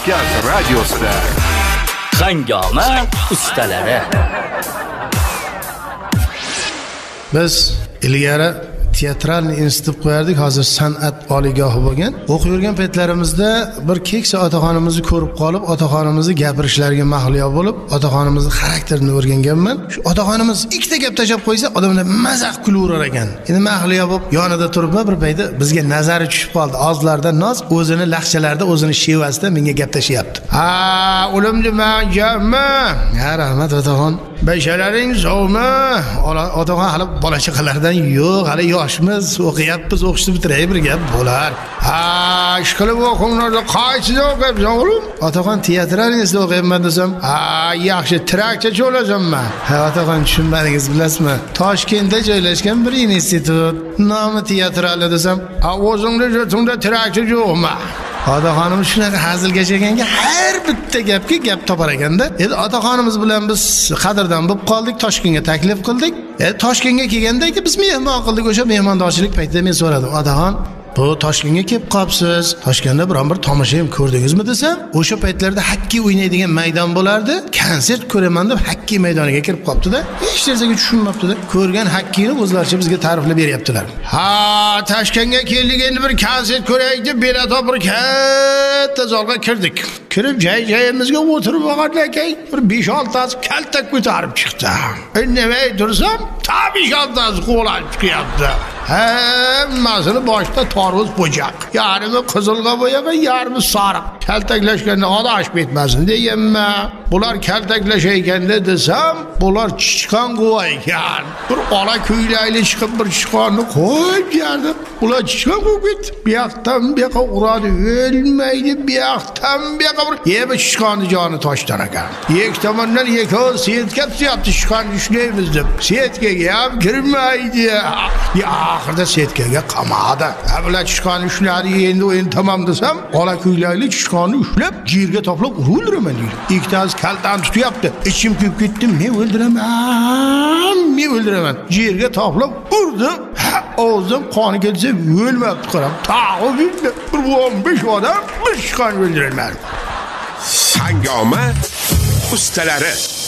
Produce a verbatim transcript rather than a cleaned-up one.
Kavkaz radiosida Hangoma ustalari. Biz ilgari teatralniy institut qo'yardik, hozir san'at oliygohi bo'lgan. O'qib yurgan paytlarimizda bir keksa otaxonimizni ko'rib qolib, otaxonimizni gapirishlariga mahliyo bo'lib, otaxonimizni xarakterini o'rganganman. Shu otaxonimiz ikkita gap tashab qo'ysa, odamlar mazax kulaverar ekan. Endi mahliyo bo'lib yonida turibman, bir paytda bizga nazari tushib qoldi. Ozlardan noz, o'zini laqchalarda, o'zini shevasida menga gap tashyapti. Ha, o'limni men jamma. Ha, rahmat otaxon. Bashalaring sovmi? Otaxon hali bola chaqalardan yo'q, hali yoshmiz, o'qiyapmiz, o'qishni bitiraylik bir gap bo'lar. Ha, ish qilib o'qinglarda qaysida o'qiyapsan o'g'lim? Otaxon teatralniysda o'qiyapman desam, ha, yaxshi traktorchi bo'lasanman. Ha, otaxon tushunmadingiz, bilasizmi? Toshkentda joylashgan bir institut, nomi teatralniy desam, ha, o'zingda jo'tingda traktor yo'qmi? Otaxonim shunaqa hazilgacha ekanki, har bitta gapga gap topar ekanda. Endi otaxonimiz bilan biz qadrdan bo'lib qoldik, Toshkentga taklif qildik. E, Toshkentga kelganda biz mehmon qildik. O'sha mehmondorchilik paytida men so'radim, otaxon, bu Toshkentga kelib qolibsiz, Toshkentda biron bir tomosha ham ko'rdingizmi desam, o'sha paytlarda hakki o'ynaydigan maydon bo'lardi. Konsert ko'raman deb hakki maydoniga kirib qolibdi-da. Hech narsaga tushunmabdi-da. Ko'rgan hakkini o'zlaricha bizga ta'riflab beryaptilar. Ha, Toshkentga keldik, endi bir konsert ko'raylik deb belato bir katta zalga kirdik. Kirib joy-joyimizga o'tirib olgandan keyin bir besh oltasi kaltak ko'tarib chiqdi. Endi nima tursam, ta besh oltasi qo'lab chiqyapti. Hammasini boshda toruz bo'jaq. Yarimi qizilga bo'yagan, yarimi sariq. Kaltaklashganda adashib ketmasin deganma. Bular kaltaklashayotganda desam, bular chichqon qo'y ekan. Bir ola kuylayli chiqib bir chichqonni qo'yib yerdi. Ular chichqon qo'yib ketdi. Bu yoqdan bu yoqqa uradi, o'lmaydi, bu yoqdan bu yoqqa bir yeba chichqonni joni toshdan ekan. Ikki tomondan ikkovi setga tushyapti, chichqonni ushlaymiz deb. Setgaga ham kirmaydi. Ya oxirida setkaga qamadi. Avval chichqonni ushladi, endi o'yin tamom desam, ola kuylayli chichqonni ushlab, yerga to'plab o'ldiraman deydi. Ikkitasi kaltan tutyapti. Ichim kuyib ketdi, men o'ldiraman, men o'ldiraman. Yerga to'plab urdi. O'zim qoni kelsa o'lmabdi qaram. Tag'i bitta bir o'n besh odam bir chichqonni o'ldirilmadi. Hangoma ustalari.